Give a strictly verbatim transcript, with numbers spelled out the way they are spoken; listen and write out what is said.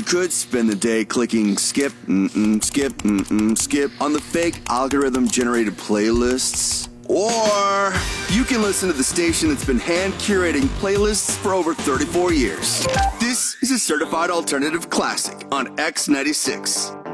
could spend the day clicking skip, mm-mm, skip, mm-mm, skip on the fake algorithm-generated playlists. Or you can listen to the station that's been hand-curating playlists for over thirty-four years. This is a certified alternative classic on X ninety-six.